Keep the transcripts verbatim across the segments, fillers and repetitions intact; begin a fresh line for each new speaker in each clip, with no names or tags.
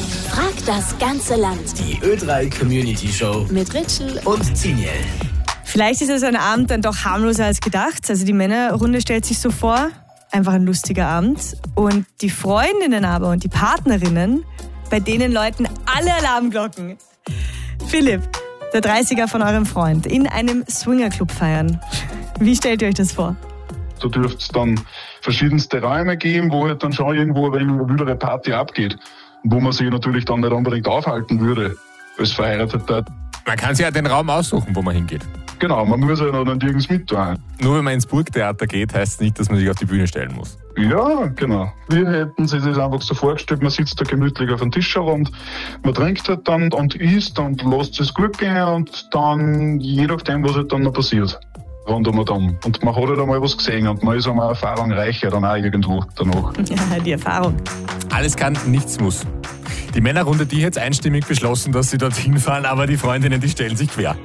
Frag das ganze Land.
Die Ö drei Community Show
Mit Ritschl
und Ziniel.
Vielleicht ist es ein Abend dann doch harmloser als gedacht. Also die Männerrunde stellt sich so vor, einfach ein lustiger Abend. Und die Freundinnen aber und die Partnerinnen, bei denen läuten alle Alarmglocken. Philipp, der dreißiger von eurem Freund, in einem Swingerclub feiern. Wie stellt ihr euch das vor?
Da dürfte es dann verschiedenste Räume geben, wo halt dann schon irgendwo eine wildere Party abgeht. Wo man sich natürlich dann nicht unbedingt aufhalten würde als Verheirateter.
Man kann sich ja den Raum aussuchen, wo man hingeht.
Genau, man muss ja noch nirgends mittun.
Nur wenn man ins Burgtheater geht, heißt es nicht, dass man sich auf die Bühne stellen muss.
Ja, genau. Wir hätten sich das einfach so vorgestellt, man sitzt da gemütlich auf dem Tisch herum, man trinkt halt dann und isst und lässt es Glück gehen und dann, je nachdem, was halt dann noch passiert, rund um und um. Und man hat halt einmal was gesehen und man ist einmal erfahrungsreicher dann auch irgendwo danach.
Ja, die Erfahrung.
Alles kann, nichts muss. Die Männerrunde, die hat jetzt einstimmig beschlossen, dass sie dorthin fahren, aber die Freundinnen, die stellen sich quer.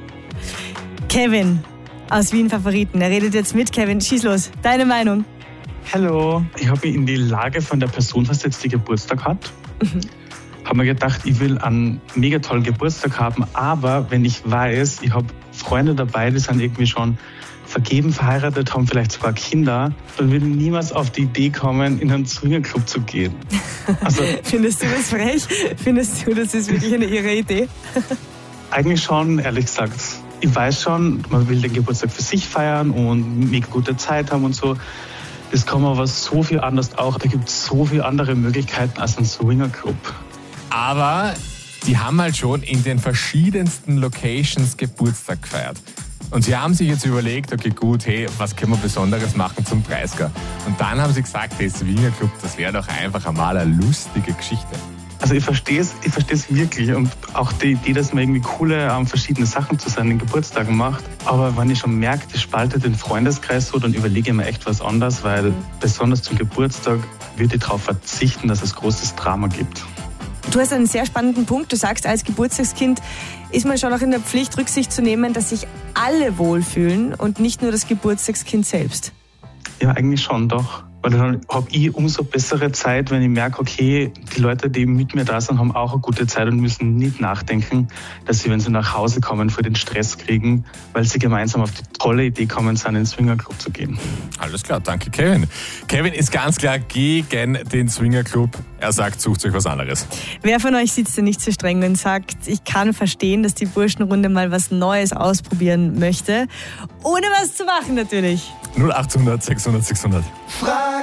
Kevin aus Wien Favoriten, er redet jetzt mit. Kevin, schieß los, deine Meinung?
Hallo, ich habe mich in die Lage von der Person versetzt, die Geburtstag hat. Mhm. Habe mir gedacht, ich will einen mega tollen Geburtstag haben, aber wenn ich weiß, ich habe Freunde dabei, die sind irgendwie schon vergeben, verheiratet, haben vielleicht sogar Kinder, dann würde ich niemals auf die Idee kommen, in einen Swingerclub zu gehen.
Also, Findest du das frech? Findest du, das ist wirklich eine irre Idee?
Eigentlich schon, ehrlich gesagt. Ich weiß schon, man will den Geburtstag für sich feiern und mega gute Zeit haben und so. Das kann man aber so viel anders auch. Da gibt es so viele andere Möglichkeiten als ein Swingerclub. Aber
die haben halt schon in den verschiedensten Locations Geburtstag gefeiert. Und sie haben sich jetzt überlegt, okay gut, hey, was können wir Besonderes machen zum dreißiger? Und dann haben sie gesagt, der Swingerclub, das wäre doch einfach einmal eine lustige Geschichte.
Also ich verstehe es, ich verstehe es wirklich und auch die Idee, dass man irgendwie coole, ähm, verschiedene Sachen zu seinen Geburtstagen macht. Aber wenn ich schon merke, das spaltet den Freundeskreis so, dann überlege ich mir echt was anderes, weil besonders zum Geburtstag würde ich darauf verzichten, dass es großes Drama gibt.
Du hast einen sehr spannenden Punkt. Du sagst, als Geburtstagskind ist man schon auch in der Pflicht, Rücksicht zu nehmen, dass sich alle wohlfühlen und nicht nur das Geburtstagskind selbst.
Ja, eigentlich schon, doch. Weil dann habe ich umso bessere Zeit, wenn ich merke, okay, die Leute, die mit mir da sind, haben auch eine gute Zeit und müssen nicht nachdenken, dass sie, wenn sie nach Hause kommen, vor den Stress kriegen, weil sie gemeinsam auf die tolle Idee kommen, in den Swingerclub zu gehen.
Alles klar, danke Kevin. Kevin ist ganz klar gegen den Swingerclub. Er sagt, sucht euch was anderes.
Wer von euch sitzt denn nicht so streng und sagt, ich kann verstehen, dass die Burschenrunde mal was Neues ausprobieren möchte, ohne was zu machen natürlich?
null acht hundert sechshundert sechshundert.